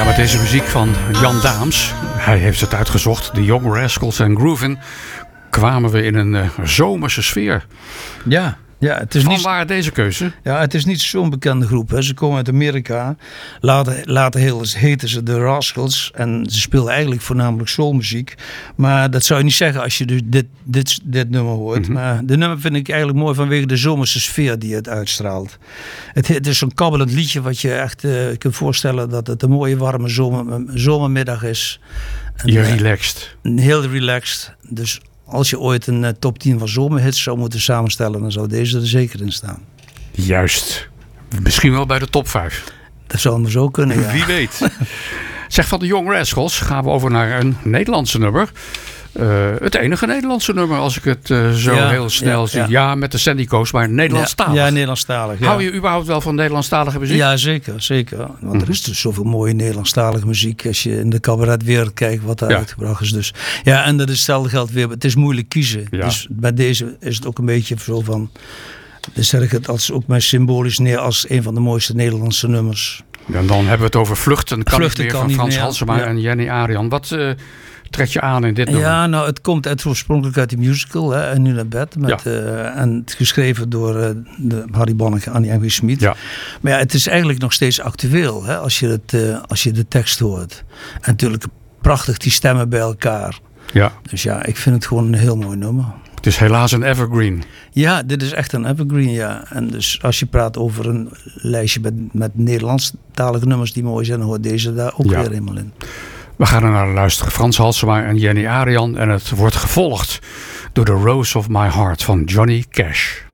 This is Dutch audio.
Ja, met deze muziek van Jan Daams, hij heeft het uitgezocht, de Young Rascals en Groovin, kwamen we in een zomerse sfeer. Ja, het is Vanwaar deze keuze? Ja, het is niet zo'n bekende groep. Hè. Ze komen uit Amerika. Later heten ze de Rascals. En ze speelden eigenlijk voornamelijk soulmuziek. Maar dat zou je niet zeggen als je dus dit nummer hoort. Mm-hmm. Maar de nummer vind ik eigenlijk mooi vanwege de zomerse sfeer die het uitstraalt. Het is zo'n kabbelend liedje wat je echt kunt voorstellen dat het een mooie warme zomermiddag is. En, je relaxed. Heel relaxed. Dus als je ooit een top 10 van zomerhits zou moeten samenstellen, dan zou deze er zeker in staan. Juist. Misschien wel bij de top 5. Dat zou maar zo kunnen, ja. Wie weet. Zeg, van de Young Rascals gaan we over naar een Nederlandse nummer. Het enige Nederlandse nummer, als ik het heel snel zie. Ja, met de Sandy Coast, maar Nederlandstalig. Ja, Nederlandstalig. Ja. Hou je überhaupt wel van Nederlandstalige muziek? Ja, zeker. Want er is dus zoveel mooie Nederlandstalige muziek. Als je in de cabaretwereld kijkt wat daar uitgebracht is. Dus ja, en dat is hetzelfde geldt weer. Het is moeilijk kiezen. Ja. Dus bij deze is het ook een beetje zo van. Dan zet ik het ook maar symbolisch neer als een van de mooiste Nederlandse nummers. Ja, en dan hebben we het over Vluchten kan niet meer van Frans Halsema en Jenny Arian. Wat trek je aan in dit nummer? Ja, nou, het komt oorspronkelijk uit de musical, hè, En Nu naar bed. En het geschreven door Harry Bonneke en Annie M. G. Schmid. Ja. Maar ja, het is eigenlijk nog steeds actueel, hè, als je de tekst hoort. En natuurlijk prachtig die stemmen bij elkaar. Ja. Dus ja, ik vind het gewoon een heel mooi nummer. Het is helaas een evergreen. Ja, dit is echt een evergreen, ja. En dus als je praat over een lijstje met Nederlandstalige nummers die mooi zijn, dan hoort deze daar ook weer helemaal in. We gaan er naar luisteren. Frans Halsema en Jenny Arian. En het wordt gevolgd door The Rose of My Heart van Johnny Cash.